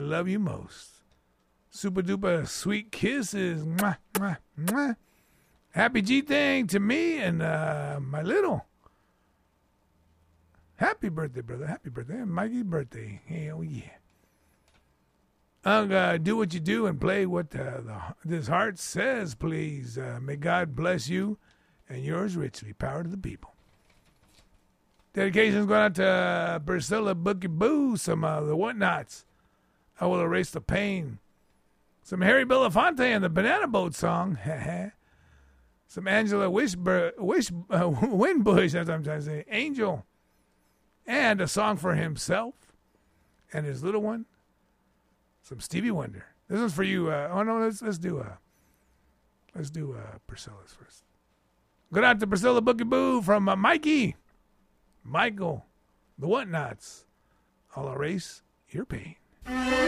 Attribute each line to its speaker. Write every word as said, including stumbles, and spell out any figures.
Speaker 1: love you most. Super duper sweet kisses. Mwah, mwah, mwah. Happy G thing to me and uh, my little. Happy birthday, brother. Happy birthday. Mikey's birthday. Hell yeah. Uh, do what you do and play what uh, the, this heart says, please. Uh, may God bless you and yours richly. Power to the people. Dedications going out to uh, Priscilla Bookie Boo, some of uh, the Whatnots. I will erase the pain. Some Harry Belafonte and the Banana Boat song. Some Angela Wishbur- Wish uh, Winbush, as I'm trying to say. Angel. And a song for himself and his little one. Some Stevie Wonder. This one's for you. Uh, oh no, let's let's do uh, let's do uh, Priscilla's first. Good out to Priscilla Bookie Boo from uh, Mikey, Michael, the Whatnots. I'll erase your pain.